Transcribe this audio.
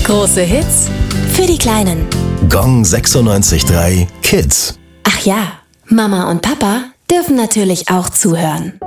Große Hits Für die Kleinen. Gong 96.3 Kids. Ach ja, Mama und Papa dürfen natürlich auch zuhören.